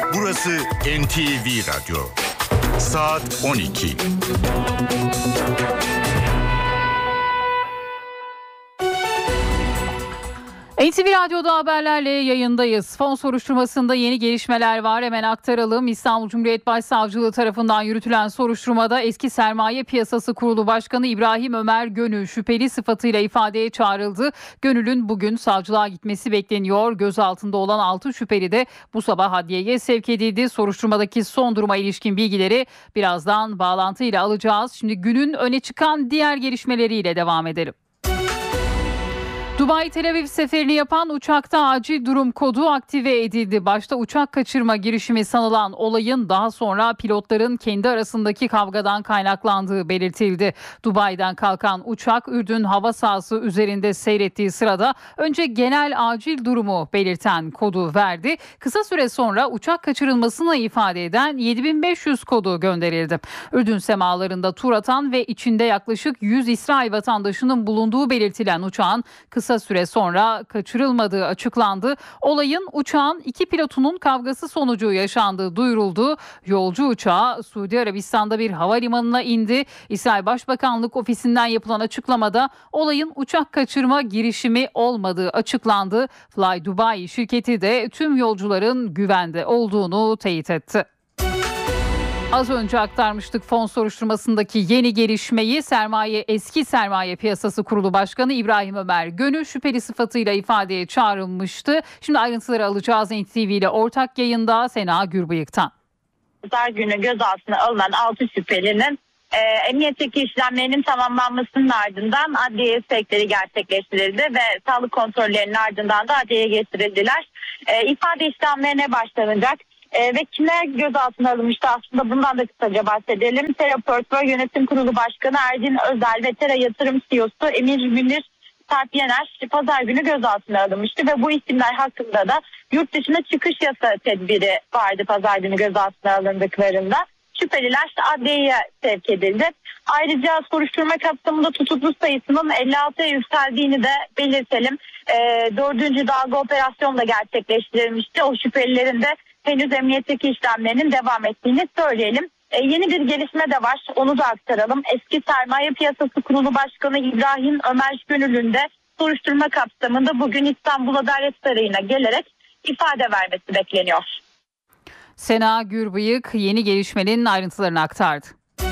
Burası NTV Radyo. Saat 12. NTV Radyo'da haberlerle yayındayız. Fon soruşturmasında yeni gelişmeler var. Hemen aktaralım. İstanbul Cumhuriyet Başsavcılığı tarafından yürütülen soruşturmada eski Sermaye Piyasası Kurulu Başkanı İbrahim Ömer Gönül şüpheli sıfatıyla ifadeye çağrıldı. Gönül'ün bugün savcılığa gitmesi bekleniyor. Gözaltında olan 6 şüpheli de bu sabah adliyeye sevk edildi. Soruşturmadaki son duruma ilişkin bilgileri birazdan bağlantıyla alacağız. Şimdi günün öne çıkan diğer gelişmeleriyle devam edelim. Dubai Tel Aviv seferini yapan uçakta acil durum kodu aktive edildi. Başta uçak kaçırma girişimi sanılan olayın daha sonra pilotların kendi arasındaki kavgadan kaynaklandığı belirtildi. Dubai'den kalkan uçak Ürdün hava sahası üzerinde seyrettiği sırada önce genel acil durumu belirten kodu verdi. Kısa süre sonra uçak kaçırılmasını ifade eden 7500 kodu gönderildi. Ürdün semalarında tur atan ve içinde yaklaşık 100 İsrail vatandaşının bulunduğu belirtilen uçağın kısa süre sonra kaçırılmadığı açıklandı. Olayın uçağın 2 pilotunun kavgası sonucu yaşandığı duyuruldu. Yolcu uçağı Suudi Arabistan'da bir havalimanına indi. İsrail Başbakanlık ofisinden yapılan açıklamada olayın uçak kaçırma girişimi olmadığı açıklandı. Fly Dubai şirketi de tüm yolcuların güvende olduğunu teyit etti. Az önce aktarmıştık fon soruşturmasındaki yeni gelişmeyi. Eski Sermaye Piyasası Kurulu Başkanı İbrahim Ömer Gönül şüpheli sıfatıyla ifadeye çağrılmıştı. Şimdi ayrıntıları alacağız NTV ile ortak yayında Sena Gürbıyık'tan. Pazar günü gözaltına alınan 6 şüphelinin emniyetteki işlemlerinin tamamlanmasının ardından adliyeye sevkleri gerçekleştirildi ve sağlık kontrollerinin ardından da adliyeye getirildiler. İfade işlemlerine başlanacak. Ve kime gözaltına alınmıştı aslında bundan da kısaca bahsedelim. Tera Portföy Yönetim Kurulu Başkanı Erdin Özel ve Tera Yatırım CEO'su Emir Münir Sarp Yener pazar günü gözaltına alınmıştı ve bu isimler hakkında da yurt dışına çıkış yasa tedbiri vardı pazar günü gözaltına alındıklarında. Şüpheliler adliyeye sevk edildi. Ayrıca soruşturma kapsamında tutuklu sayısının 56'ya yükseldiğini de belirtelim. 4. dalga operasyon da gerçekleştirilmişti. O şüphelilerin de henüz emniyetteki işlemlerinin devam ettiğini söyleyelim. Yeni bir gelişme de var. Onu da aktaralım. Eski Sermaye Piyasası Kurulu Başkanı İbrahim Ömer Gönül'ün de soruşturma kapsamında bugün İstanbul Adalet Sarayı'na gelerek ifade vermesi bekleniyor. Sena Gürbıyık yeni gelişmenin ayrıntılarını aktardı.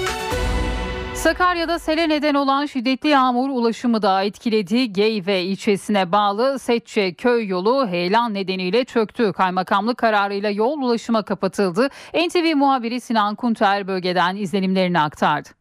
Sakarya'da sele neden olan şiddetli yağmur ulaşımı da etkiledi. Geyve ilçesine bağlı Setçe köy yolu heyelan nedeniyle çöktü. Kaymakamlık kararıyla yol ulaşıma kapatıldı. NTV muhabiri Sinan Kunter bölgeden izlenimlerini aktardı.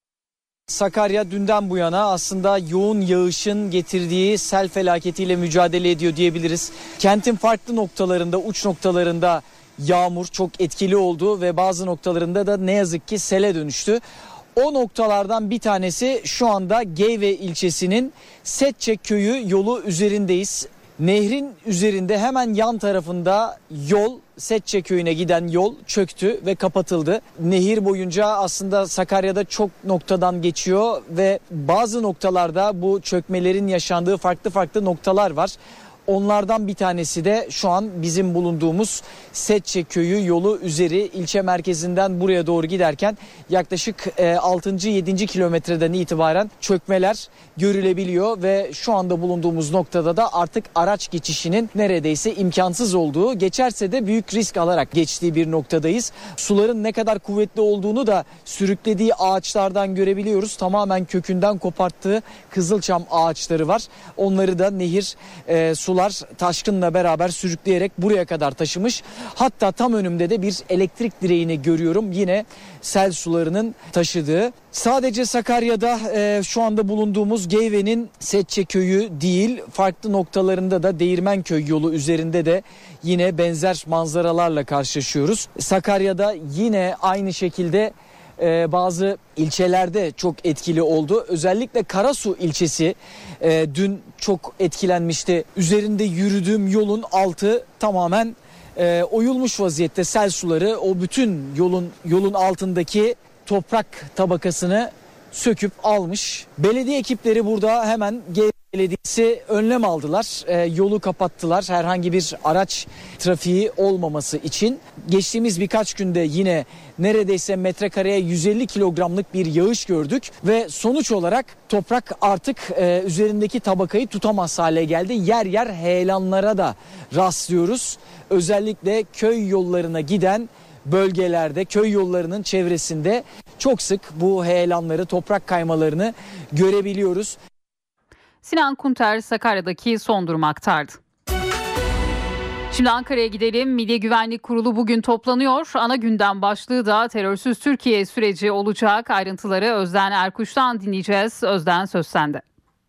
Sakarya dünden bu yana aslında yoğun yağışın getirdiği sel felaketiyle mücadele ediyor diyebiliriz. Kentin farklı noktalarında, uç noktalarında yağmur çok etkili oldu ve bazı noktalarında da ne yazık ki sele dönüştü. O noktalardan bir tanesi şu anda Geyve ilçesinin Setçe köyü yolu üzerindeyiz. Nehrin üzerinde hemen yan tarafında yol, Setçe köyüne giden yol çöktü ve kapatıldı. Nehir boyunca aslında Sakarya'da çok noktadan geçiyor ve bazı noktalarda bu çökmelerin yaşandığı farklı noktalar var. Onlardan bir tanesi de şu an bizim bulunduğumuz Setçe köyü yolu üzeri ilçe merkezinden buraya doğru giderken yaklaşık 6. 7. kilometreden itibaren çökmeler görülebiliyor ve şu anda bulunduğumuz noktada da artık araç geçişinin neredeyse imkansız olduğu, geçerse de büyük risk alarak geçtiği bir noktadayız. Suların ne kadar kuvvetli olduğunu da sürüklediği ağaçlardan görebiliyoruz. Tamamen kökünden koparttığı kızılçam ağaçları var. Onları da nehir sular taşkınla beraber sürükleyerek buraya kadar taşımış. Hatta tam önümde de bir elektrik direğini görüyorum. Yine sel sularının taşıdığı. Sadece Sakarya'da şu anda bulunduğumuz Geyve'nin Setçe köyü değil, farklı noktalarında da Değirmenköy yolu üzerinde de yine benzer manzaralarla karşılaşıyoruz. Sakarya'da yine aynı şekilde bazı ilçelerde çok etkili oldu. Özellikle Karasu ilçesi dün çok etkilenmişti. Üzerinde yürüdüğüm yolun altı tamamen oyulmuş vaziyette. Sel suları o bütün yolun altındaki toprak tabakasını söküp almış. Belediye ekipleri burada hemen Belediyesi önlem aldılar, yolu kapattılar herhangi bir araç trafiği olmaması için. Geçtiğimiz birkaç günde yine neredeyse metrekareye 150 kilogramlık bir yağış gördük ve sonuç olarak toprak artık üzerindeki tabakayı tutamaz hale geldi. Yer yer heyelanlara da rastlıyoruz. Özellikle köy yollarına giden bölgelerde, köy yollarının çevresinde çok sık bu heyelanları, toprak kaymalarını görebiliyoruz. Sinan Kunter Sakarya'daki son durumu aktardı. Şimdi Ankara'ya gidelim. Milli Güvenlik Kurulu bugün toplanıyor. Ana gündem başlığı da terörsüz Türkiye süreci olacak. Ayrıntıları Özden Erkuş'tan dinleyeceğiz. Özden, söz sende.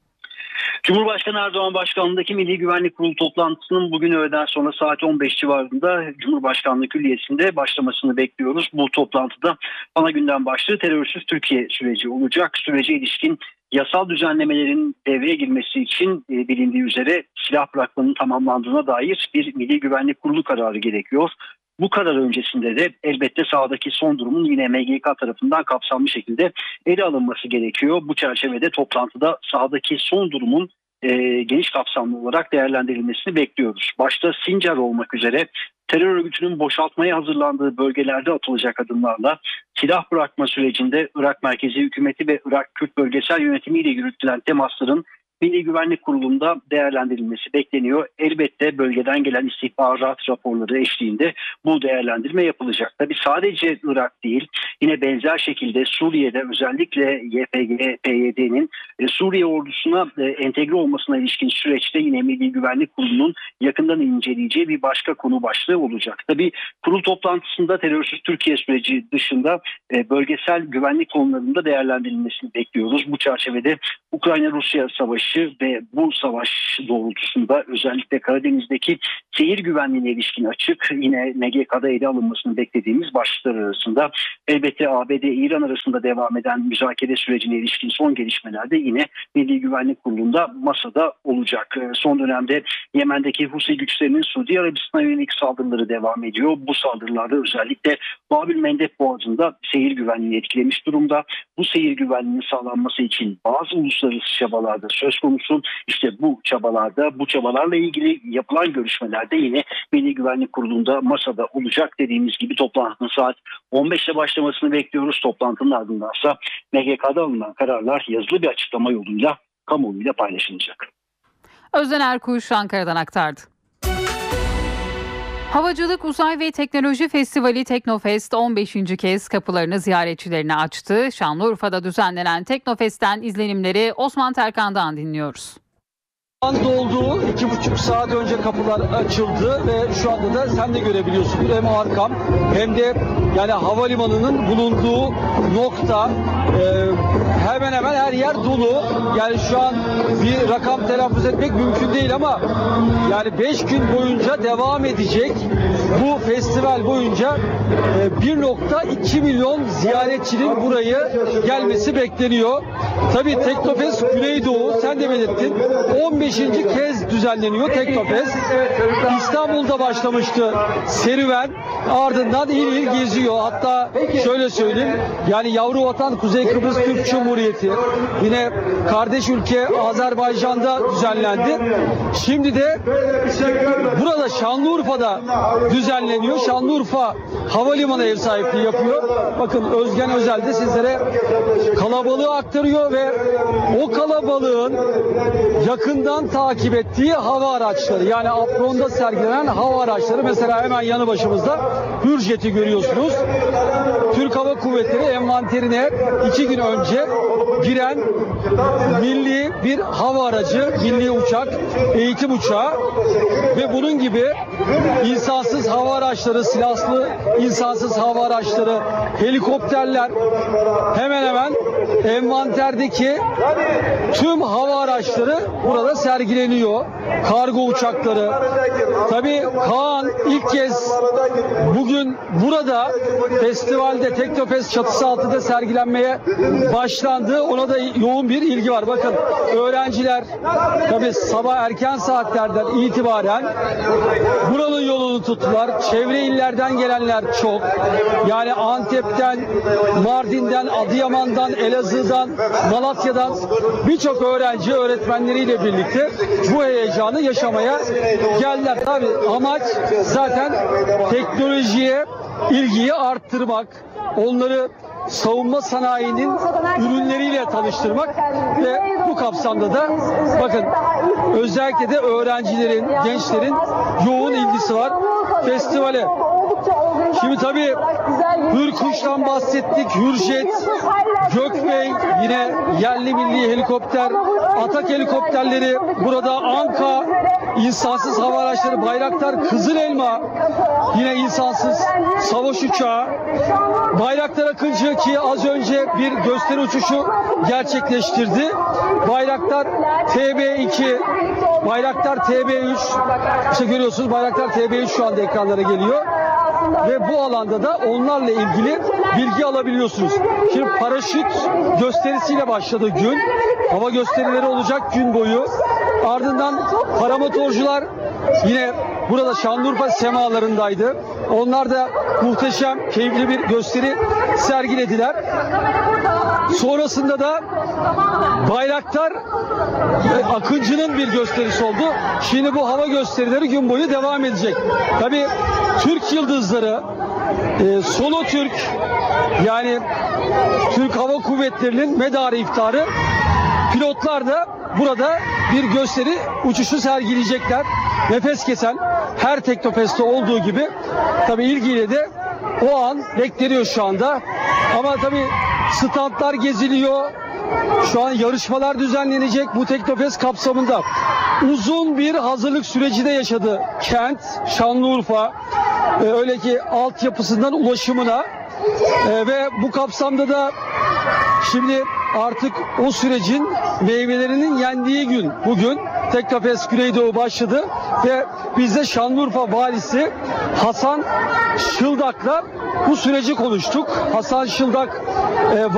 Cumhurbaşkanı Erdoğan başkanlığındaki Milli Güvenlik Kurulu toplantısının bugün öğleden sonra saat 15 civarında Cumhurbaşkanlığı Külliyesi'nde başlamasını bekliyoruz. Bu toplantıda ana gündem başlığı terörsüz Türkiye süreci olacak. Sürece ilişkin yasal düzenlemelerin devreye girmesi için bilindiği üzere silah bırakmanın tamamlandığına dair bir Milli Güvenlik Kurulu kararı gerekiyor. Bu karar öncesinde de elbette sahadaki son durumun yine MGK tarafından kapsamlı şekilde ele alınması gerekiyor. Bu çerçevede toplantıda sahadaki son durumun geniş kapsamlı olarak değerlendirilmesini bekliyoruz. Başta Sincar olmak üzere terör örgütünün boşaltmaya hazırlandığı bölgelerde atılacak adımlarla silah bırakma sürecinde Irak Merkezi Hükümeti ve Irak Kürt Bölgesel Yönetimi ile yürütülen temasların Milli Güvenlik Kurulu'nda değerlendirilmesi bekleniyor. Elbette bölgeden gelen istihbarat raporları eşliğinde bu değerlendirme yapılacak. Tabii sadece Irak değil, yine benzer şekilde Suriye'de özellikle YPG, PYD'nin Suriye ordusuna entegre olmasına ilişkin süreçte yine Milli Güvenlik Kurulu'nun yakından inceleyeceği bir başka konu başlığı olacak. Tabii kurul toplantısında terörsüz Türkiye süreci dışında bölgesel güvenlik konularında değerlendirilmesini bekliyoruz. Bu çerçevede Ukrayna-Rusya savaşı ve bu savaş doğrultusunda özellikle Karadeniz'deki seyir güvenliğine ilişkin açık yine MGK'da ele alınmasını beklediğimiz başlıklar arasında. Elbette ABD-İran arasında devam eden müzakere sürecine ilişkin son gelişmelerde yine Milli Güvenlik Kurulu'nda masada olacak. Son dönemde Yemen'deki Husi güçlerinin Suudi Arabistan'a yönelik saldırıları devam ediyor. Bu saldırılarda özellikle Babil-Mendeb Boğazı'nda seyir güvenliğini etkilemiş durumda. Bu seyir güvenliğinin sağlanması için bazı uluslararası çabalarda söz konusu. İşte bu çabalarla ilgili yapılan görüşmelerde yine Milli Güvenlik Kurulu'nda masada olacak. Dediğimiz gibi toplantının saat 15'te başlamasını bekliyoruz. Toplantının ardındansa MGK'da alınan kararlar yazılı bir açıklama yoluyla kamuoyuyla paylaşılacak. Özden Erkuş Ankara'dan aktardı. Havacılık, Uzay ve Teknoloji Festivali Teknofest 15. kez kapılarını ziyaretçilerine açtı. Şanlıurfa'da düzenlenen Teknofest'ten izlenimleri Osman Terkan'dan dinliyoruz. Doldu. 2,5 saat önce kapılar açıldı ve şu anda da sen de görebiliyorsun. Hem arkam hem de yani havalimanının bulunduğu nokta hemen hemen her yer dolu. Yani şu an bir rakam telaffuz etmek mümkün değil ama yani 5 gün boyunca devam edecek bu festival boyunca 1,2 milyon ziyaretçinin buraya gelmesi bekleniyor. Tabii Teknofest Güneydoğu, sen de belirttin, 15. kez düzenleniyor Teknofest. İstanbul'da başlamıştı serüven, ardından il il geziyor. Hatta şöyle söyleyeyim, yani yavru vatan Kuzey Kıbrıs Türk Cumhuriyeti, yine kardeş ülke Azerbaycan'da düzenlendi. Şimdi de burada Şanlıurfa'da düzenleniyor. Şanlıurfa Havalimanı ev sahipliği yapıyor. Bakın Özgen Özel de sizlere kalabalığı aktarıyor ve o kalabalığın yakından takip ettiği hava araçları, yani apronda sergilenen hava araçları, mesela hemen yanı başımızda Hürjet'i görüyorsunuz. Türk Hava Kuvvetleri envanterine 2 gün önce giren milli bir hava aracı, milli uçak, eğitim uçağı ve bunun gibi insansız hava araçları, silahlı insansız hava araçları, helikopterler, hemen hemen envanterdeki tüm hava araçları burada sergileniyor. kargo uçakları. Tabii Kaan ilk kez bugün burada festivalde Teknofest çatısı altında sergilenmeye başlandı. Ona da yoğun bir ilgi var. Bakın öğrenciler tabii sabah erken saatlerden itibaren buranın yolunu tuttular. Çevre illerden gelenler çok. Yani Antep'ten, Mardin'den, Adıyaman'dan, Elazığ'dan, Malatya'dan birçok öğrenci öğretmenleriyle birlikte bu heyecanı yaşamaya geldiler. Tabii amaç zaten teknolojiye ilgiyi arttırmak, onları savunma sanayinin ürünleriyle tanıştırmak ve bu kapsamda da bakın özellikle de öğrencilerin, gençlerin yoğun ilgisi var festivale. Şimdi tabii Hürkuş'tan bahsettik, Hürjet, Gökbey, yine yerli milli helikopter, Atak helikopterleri, burada Anka, insansız hava araçları, Bayraktar, Kızıl Elma, yine insansız savaş uçağı, Bayraktar Akıncı ki az önce bir gösteri uçuşu gerçekleştirdi. Bayraktar TB2, Bayraktar TB3, işte görüyorsunuz Bayraktar TB3 şu anda ekranlara geliyor. Ve bu alanda da onlarla ilgili bilgi alabiliyorsunuz. Şimdi paraşüt gösterisiyle başladı gün. Hava gösterileri olacak gün boyu. Ardından paramotorcular yine burada Şanlıurfa semalarındaydı. Onlar da muhteşem, keyifli bir gösteri sergilediler. Sonrasında da Bayraktar Akıncı'nın bir gösterisi oldu. Şimdi bu hava gösterileri gün boyu devam edecek. Tabii Türk yıldızları, Solo Türk, yani Türk Hava Kuvvetleri'nin medarı iftarı pilotlar da burada bir gösteri uçuşu sergileyecekler. Nefes kesen her Teknofest'te olduğu gibi tabii ilgiyle de o an bekleniyor şu anda. Ama tabii standlar geziliyor. Şu an yarışmalar düzenlenecek bu Teknofest kapsamında. Uzun bir hazırlık süreci de yaşadı kent, Şanlıurfa. Öyle ki altyapısından ulaşımına ve bu kapsamda da şimdi artık o sürecin meyvelerinin yendiği gün bugün Teknofest Güneydoğu başladı ve biz de Şanlıurfa Valisi Hasan Şıldak'la bu süreci konuştuk. Hasan Şıldak